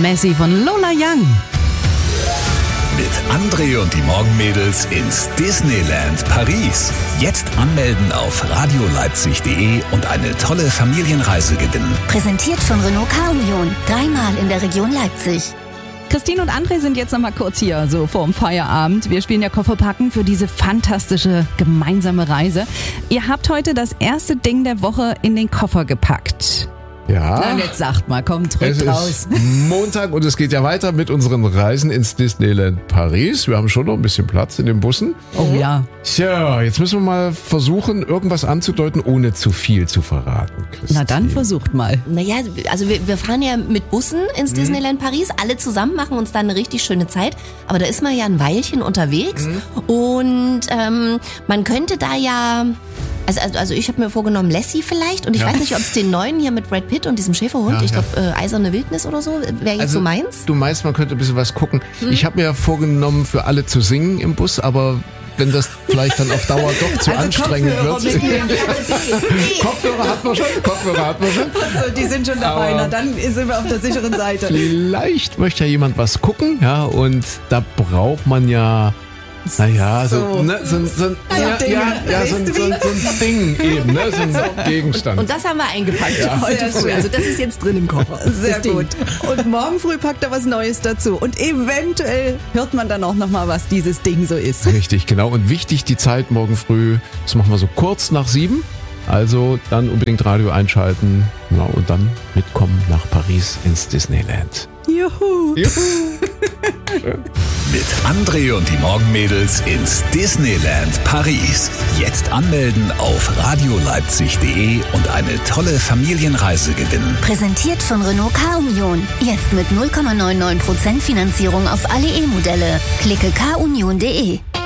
Messi von Lola Young. Mit André und die Morgenmädels ins Disneyland Paris. Jetzt anmelden auf radioleipzig.de und eine tolle Familienreise gewinnen. Präsentiert von Renault K-Union. 3-mal in der Region Leipzig. Christine und André sind jetzt noch mal kurz hier, so vorm Feierabend. Wir spielen ja Kofferpacken für diese fantastische gemeinsame Reise. Ihr habt heute das erste Ding der Woche in den Koffer gepackt. Ja. Na, jetzt sagt mal, kommt Es raus. ist Montag und es geht ja weiter mit unseren Reisen ins Disneyland Paris. Wir haben schon noch ein bisschen Platz in den Bussen. Oh ja. Tja, jetzt müssen wir mal versuchen, irgendwas anzudeuten, ohne zu viel zu verraten, Christine. Na dann versucht mal. Naja, also wir fahren ja mit Bussen ins Disneyland Paris, alle zusammen, machen uns dann eine richtig schöne Zeit. Aber da ist man ja ein Weilchen unterwegs und man könnte da ja... Also ich habe mir vorgenommen Lassie vielleicht und ich weiß nicht, ob es den neuen hier mit Brad Pitt und diesem Schäferhund, Ja, ich glaube Eiserne Wildnis oder so, wäre jetzt so meins. Du meinst, man könnte ein bisschen was gucken. Ich habe mir ja vorgenommen, für alle zu singen im Bus, aber wenn das vielleicht dann auf Dauer doch zu anstrengend wird. Kopfhörer hat man schon. Also, die sind schon dabei, Aber- na dann sind wir auf der sicheren Seite. Vielleicht möchte ja jemand was gucken, ja, und da braucht man ja, naja, so ein Ding eben, ne, so ein Gegenstand. Und das haben wir eingepackt heute früh. Also das ist jetzt drin im Koffer. Sehr das Ding. gut. Und morgen früh packt er was Neues dazu. Und eventuell hört man dann auch noch mal, was dieses Ding so ist. Richtig, genau. Und wichtig, die Zeit morgen früh, das machen wir so kurz nach 7. Also dann unbedingt Radio einschalten, ja, und dann mitkommen nach Paris ins Disneyland. Juhu. Mit André und die Morgenmädels ins Disneyland Paris. Jetzt anmelden auf radioleipzig.de und eine tolle Familienreise gewinnen. Präsentiert von Renault K-Union. Jetzt mit 0,99% Finanzierung auf alle E-Modelle. Klicke kunion.de.